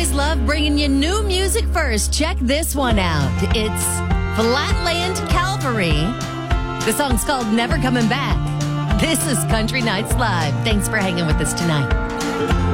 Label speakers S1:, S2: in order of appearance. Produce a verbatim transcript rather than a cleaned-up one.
S1: always love bringing you new music first. Check this one out. It's Flatland Calvary. The song's called Never Coming Back. This is Country Nights Live. Thanks for hanging with us tonight.